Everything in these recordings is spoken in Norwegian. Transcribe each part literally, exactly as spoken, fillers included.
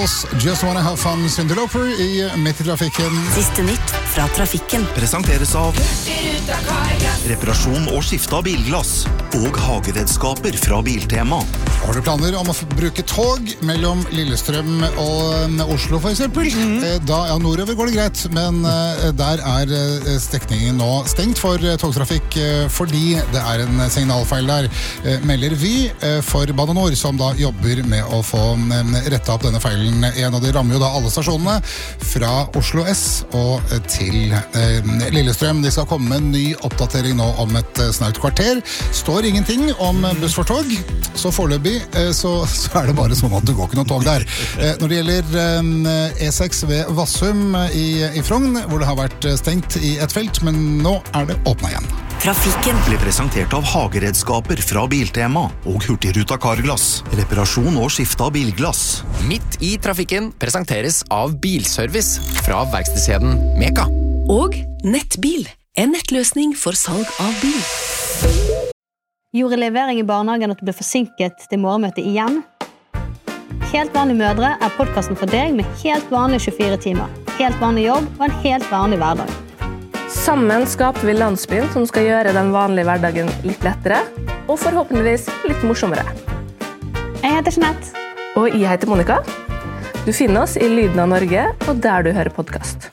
Beatles, Just Wanna Have Fun, Cyndi Lauper i Midt i trafikken. Siste nytt fra trafikken. Presenteres av reparasjon og skifte av bilglass og hageredskaper fra Biltema. Har du planer om å bruke tog mellom Lillestrøm og Oslo for eksempel? Mm. Da, ja, nordover går det greit, men der er strekningen nå stengt for togtrafikk fordi det er en signalfeil der, melder vi for Bane Nor, som da jobber med å få rettet opp denne feilen. En av de rammer jo da alle stasjonene fra Oslo S og til Lillestrøm. De skal komme med en ny oppdatering nå om et snaut kvarter. Står ingenting om buss for tog, så foreløpig så, så er det bare sånn at det går ikke noe tog der. Når det gjelder E seks ved Vassum i, i Frogn, hvor det har vært stengt i et felt, men nå er det åpnet igjen. Trafikken blir presentert av hageredskaper fra Biltema og Hurtigruta Carglass. Reparasjon og skifte av bilglass. Midt i trafikken presenteres av Bilservice fra verkstedskjeden Meka. og Nettbil, en nettløsning for salg av bil. Gjorde levering i barnehagen at du ble forsinket til morgenmøtet igjen? Helt vanlige mødre er podcasten for deg med helt vanlige tjuefire timer, helt vanlig jobb og en helt vanlig hverdag. Sammen skaper vi landsbyen som skal gjøre den vanlige hverdagen litt lettere, og forhåpentligvis litt morsommere. Jeg heter Jeanette. Og jeg heter Monica. Du finner oss i Lyden av Norge, og der du hører podcast.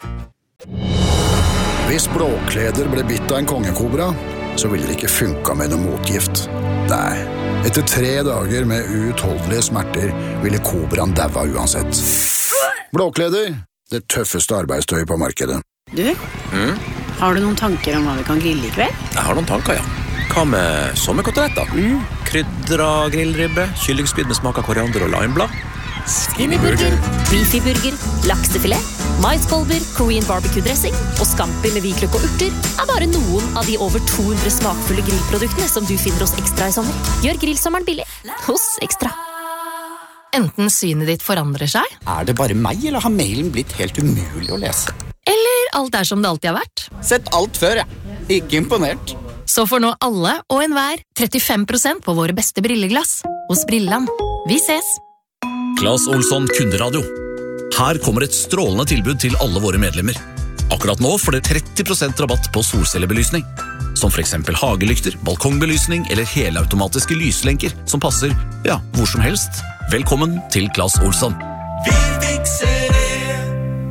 Hvis blåkleder ble bitt av en kongekobra, så ville det ikke funka med noe motgift. Nei, etter tre dager med uutholdelige smerter ville kobraen daua uansett. Blåkleder, det tøffeste arbeidstøyet på markedet. Du, mm? Har du noen tanker om hva vi kan grille i kveld? Jeg har noen tanker, ja. Hva med sommerkoteletter? Mm. Krydra grillribbe, kyllingspyd med smak av koriander og limeblad. Skinnyburger, beefyburger, laksefilet, maiskolber, Korean barbecue-dressing og scampi med hvitløk og urter er bare noen av de over to hundre smakfulle grillproduktene som du finner hos Ekstra i sommer. Gjør grillsommeren billig hos Ekstra. Enten synet ditt forandrer seg, er det bare meg, eller har mailen blitt helt umulig å lese? Eller alt er som det alltid har vært? Sett alt før, ja. Ikke imponert. Så får nå alle og enhver trettifem prosent på våre beste brilleglass hos Brilland. Vi ses! Claes Olsson Kunderadio. Her kommer et strålende tilbud til alle våre medlemmer. Akkurat nå får dere tretti prosent rabatt på solcellebelysning, som for eksempel hagelykter, balkongbelysning eller helautomatiske lyslenker som passer, ja, hvor som helst. Velkommen til Claes Olsson. Vi fikser det!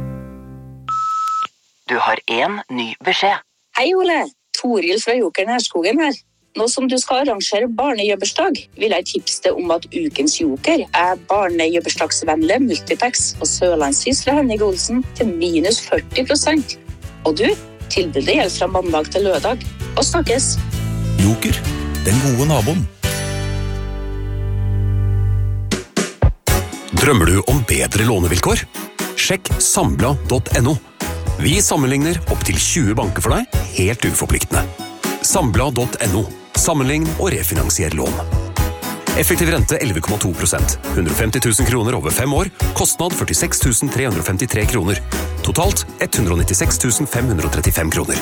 Du har en ny beskjed. Hei Ole, Toril fra Joker Nærskogen her. Nå som du skal arrangere barnejøbbersdag, vil jeg tipse deg om at ukens Joker er barnejøbbersdagsvennlig multipacks og Sørlandshus fra Henning Olsen til minus førti prosent. Og du, tilbudet gjelder fra mandag til lørdag. Og snakkes! Joker, den gode naboen. Drømmer du om bedre lånevilkår? Sjekk sambla punktum no. Vi sammenligner opp til tjue banker for deg, helt uforpliktende. Sambla punktum no. Sammenlign og refinansier lån. Effektiv rente elleve komma to prosent. hundre og femti tusen kroner over fem år. Kostnad førtiseks tusen tre hundre og femtitre kroner. Totalt ett hundre og nittiseks tusen fem hundre og trettifem kroner.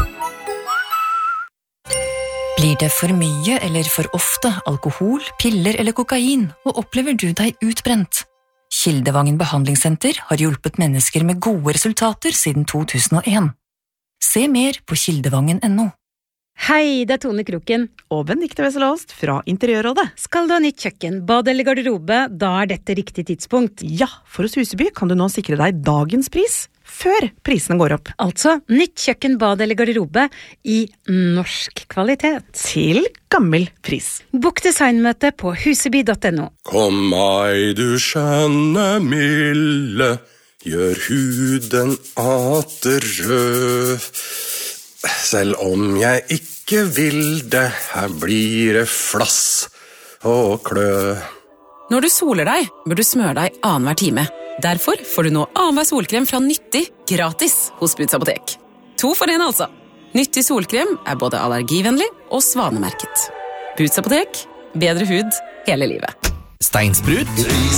Blir det for mye eller for ofte alkohol, piller eller kokain, og opplever du deg utbrent? Kildevangen behandlingssenter har hjulpet mennesker med gode resultater siden to tusen og en. Se mer på kildevangen punktum no. Hei, det er Tone Kroken. Og Benedikte Wesselholst fra Interiørrådet. Skal du ha nytt kjøkken, bad eller garderobe, da er dette riktig tidspunkt. Ja, for hos Huseby kan du nå sikre deg dagens pris, før prisene går opp. Altså, nytt kjøkken, bad eller garderobe i norsk kvalitet. Til gammel pris. Bok designmøte på huseby punktum no. Kom meg, du skjønne milde, gjør huden atter rød. Selv om jeg ikke vil det, her blir det flass og klø. Når du soler deg, bør du smøre deg annenhver time. Derfor får du nå annenhver solkrem fra Nyttig gratis hos Buds Apotek. To for en altså. Nyttig solkrem er både allergivennlig og svanemerket. Buds Apotek, bedre hud hele livet. Steinsprut,